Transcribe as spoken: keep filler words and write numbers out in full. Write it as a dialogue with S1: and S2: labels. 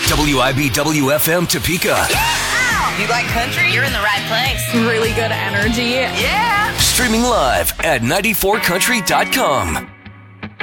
S1: W I B W F M Topeka.
S2: You like country? You're in the right place.
S3: Really good energy.
S2: Yeah.
S1: Streaming live at ninety four country dot com.